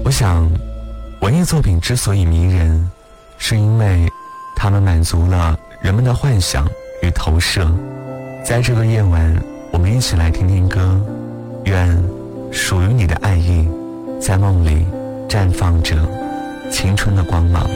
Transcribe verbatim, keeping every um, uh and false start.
我想，文艺作品之所以迷人，是因为它们满足了人们的幻想与投射。在这个夜晚，我们一起来听听歌，愿属于你的爱意在梦里绽放着青春的光芒。